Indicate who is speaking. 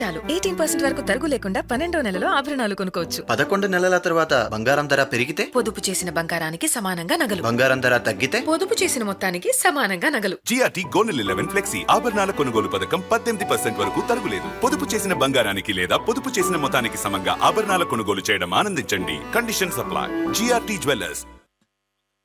Speaker 1: చాలు 18% వరకు తరుగు లేకుండా 12వ నెలలో ఆభరణాలు కొనుక్కోవచ్చు.
Speaker 2: 11 నెలల తర్వాత బంగారం ధర పెరిగితే
Speaker 1: పొదుపు చేసిన బంగారానికి సమానంగా నగలు.
Speaker 2: బంగారం ధర తగ్గితే
Speaker 1: పొదుపు చేసిన మొత్తానికి సమానంగా నగలు.
Speaker 3: జిఆర్టీ గోల్డ్ 11 ఫ్లెక్సీ ఆభరణాల కొనుగోలు పథకం 18% వరకు తరుగులేదు. పొదుపు చేసిన బంగారానికి లేదా పొదుపు చేసిన మొత్తానికి సమంగా ఆభరణాల కొనుగోలు చేయడం ఆనందించండి. Condition supply. GRT jewellers.